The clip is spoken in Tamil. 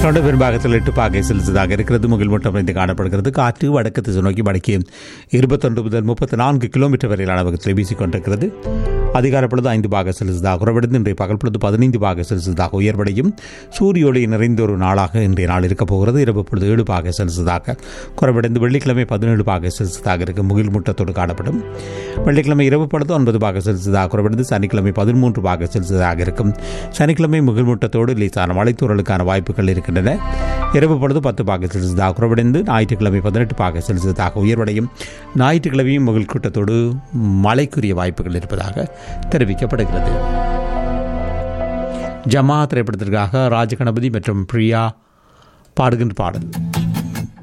தொடர் பெரும்பாகத்தில் 8 பாகை செலுத்ததாக இருக்கிறது. முகில் மூட்டம் அமைந்து காணப்படுகிறது. காற்று வடக்கு திசை நோக்கி வடக்கே 21 முதல் 34 கிலோமீட்டர் வரையிலான வேகத்தில் வீசிக்கொண்டிருக்கிறது. அதிகார பொழுது 5 பாகை செலுத்ததாக குறைவடைந்து இன்றைய பகல் பொழுது 15 பாகை செலுத்ததாக உயர்வடையும். சூரிய ஒளி நிறைந்த ஒரு நாளாக இன்றைய நாள் இருக்கப் போகிறது. இரவு பொழுது 7 பாகை செலுத்ததாக குறைவடைந்து வெள்ளிக்கிழமை 17 பாகை செலுத்ததாக இருக்கும். முகில் மூட்டத்தோடு காணப்படும். வெள்ளிக்கிழமை இரவு பொழுது 9 பாகை செலுத்ததாக குறைவடைந்து சனிக்கிழமை 13 பாகை செலுத்ததாக இருக்கும். சனிக்கிழமை முகில் மூட்டத்தோடு லேசான மழைத்தூறலுக்கான வாய்ப்புகள் இருக்கின்றன. இரவு பொழுது 10 பாகை செலுத்ததாக குறைவடைந்து ஞாயிற்றுக்கிழமை 18 பாகை செலுத்ததாக உயர்வடையும். ஞாயிற்றுக்கிழமையும் முகில் கூட்டத்தோடு மழைக்குரிய வாய்ப்புகள் இருப்பதாக தெரிவிக்கப்படுகிறது. ஜமா திரைப்படத்திற்காக ராஜகணபதி மற்றும் பிரியா பாடுகின்ற பாடல்.